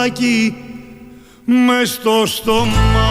μες στο στόμα.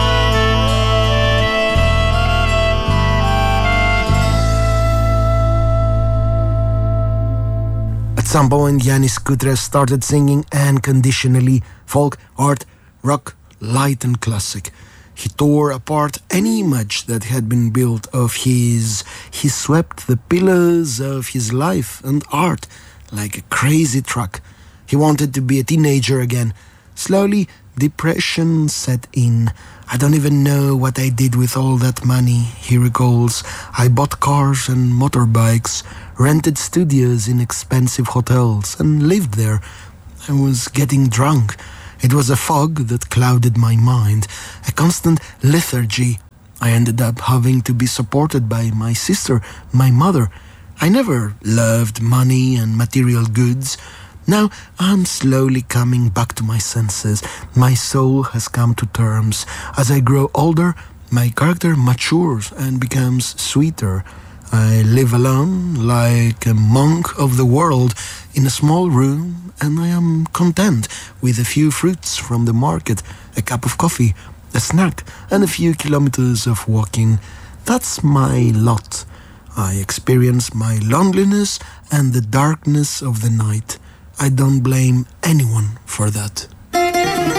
At some point, Yannis Koutras started singing unconditionally folk, art, rock, light and classic. He tore apart any image that had been built of his. He swept the pillars of his life and art like a crazy truck. He wanted to be a teenager again. Slowly, depression set in. I don't even know what I did with all that money, he recalls. I bought cars and motorbikes, rented studios in expensive hotels, and lived there. I was getting drunk. It was a fog that clouded my mind, a constant lethargy. I ended up having to be supported by my sister, my mother. I never loved money and material goods. Now I'm slowly coming back to my senses. My soul has come to terms. As I grow older, my character matures and becomes sweeter. I live alone, like a monk of the world, in a small room, and I am content with a few fruits from the market, a cup of coffee, a snack, and a few kilometers of walking. That's my lot. I experience my loneliness and the darkness of the night. I don't blame anyone for that.